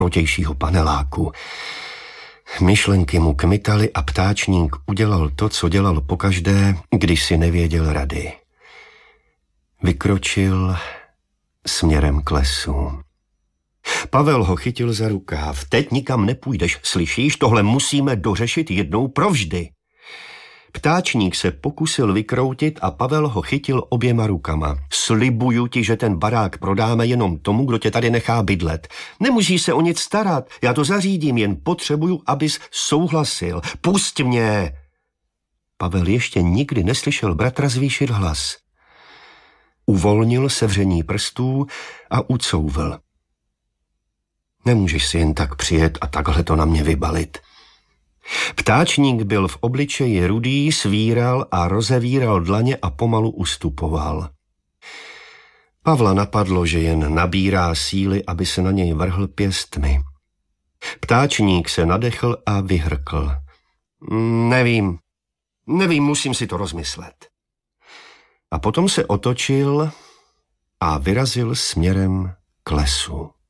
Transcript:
protějšího paneláku. Myšlenky mu kmitaly a ptáčník udělal to, co dělal pokaždé, když si nevěděl rady. Vykročil směrem k lesu. Pavel ho chytil za rukáv. Teď nikam nepůjdeš, slyšíš? Tohle musíme dořešit jednou provždy. Ptáčník se pokusil vykroutit a Pavel ho chytil oběma rukama. Slibuju ti, že ten barák prodáme jenom tomu, kdo tě tady nechá bydlet. Nemusíš se o nic starat, já to zařídím, jen potřebuju, abys souhlasil. Pusť mě! Pavel ještě nikdy neslyšel bratra zvýšit hlas. Uvolnil sevření prstů a ucouvl. Nemůžeš si jen tak přijet a takhle to na mě vybalit. Ptáčník byl v obličeji rudý, svíral a rozevíral dlaně a pomalu ustupoval. Pavla napadlo, že jen nabírá síly, aby se na něj vrhl pěstmi. Ptáčník se nadechl a vyhrkl. Nevím, musím si to rozmyslet. A potom se otočil a vyrazil směrem k lesu.